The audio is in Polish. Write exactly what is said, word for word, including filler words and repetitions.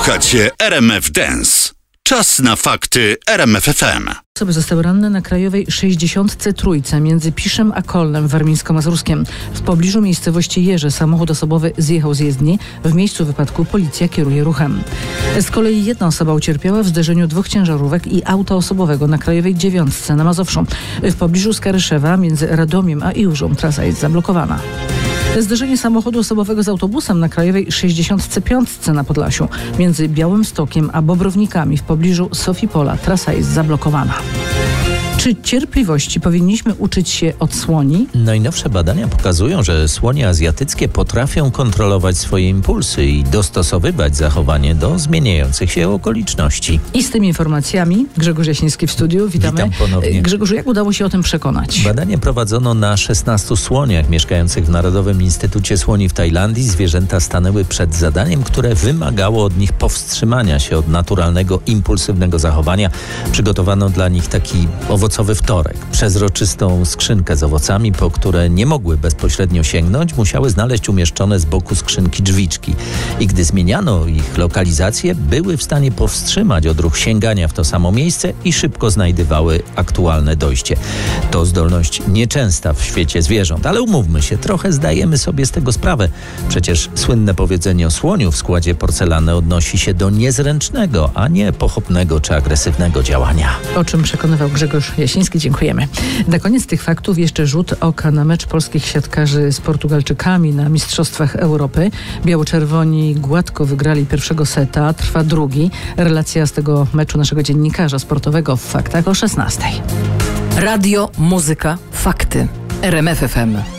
Słuchacie R M F Dance. Czas na fakty R M F F M. Osoby zostały ranne na krajowej sześćdziesiątce Trójce między Piszem a Kolnem warmińsko-mazurskiem. W pobliżu miejscowości Jerzy samochód osobowy zjechał z jezdni. W miejscu wypadku policja kieruje ruchem. Z kolei jedna osoba ucierpiała w zderzeniu dwóch ciężarówek i auta osobowego na krajowej dziewiątce na Mazowszu. W pobliżu Skaryszewa między Radomiem a Iłżą trasa jest zablokowana. Zderzenie samochodu osobowego z autobusem na krajowej sześćdziesiątce Piątce na Podlasiu między Białymstokiem a Bobrownikami w pobliżu Sofipola trasa jest zablokowana. Czy cierpliwości powinniśmy uczyć się od słoni? Najnowsze badania pokazują, że słonie azjatyckie potrafią kontrolować swoje impulsy i dostosowywać zachowanie do zmieniających się okoliczności. I z tymi informacjami Grzegorz Jasiński w studiu. Witamy. Witam ponownie. Grzegorzu, jak udało się o tym przekonać? Badanie prowadzono na szesnastu słoniach mieszkających w Narodowym Instytucie Słoni w Tajlandii. Zwierzęta stanęły przed zadaniem, które wymagało od nich powstrzymania się od naturalnego, impulsywnego zachowania. Przygotowano dla nich taki owocowy wtorek. Przezroczystą skrzynkę z owocami, po które nie mogły bezpośrednio sięgnąć, musiały znaleźć umieszczone z boku skrzynki drzwiczki. I gdy zmieniano ich lokalizację, były w stanie powstrzymać odruch sięgania w to samo miejsce i szybko znajdywały aktualne dojście. To zdolność nieczęsta w świecie zwierząt, ale umówmy się, trochę zdajemy sobie z tego sprawę. Przecież słynne powiedzenie o słoniu w składzie porcelany odnosi się do niezręcznego, a nie pochopnego czy agresywnego działania. O czym przekonywał Grzegorz Jasiński, dziękujemy. Na koniec tych faktów jeszcze rzut oka na mecz polskich siatkarzy z Portugalczykami na Mistrzostwach Europy. Biało-czerwoni gładko wygrali pierwszego seta, trwa drugi. Relacja z tego meczu naszego dziennikarza sportowego w faktach o szesnastej. Radio, muzyka, fakty. R M F F M.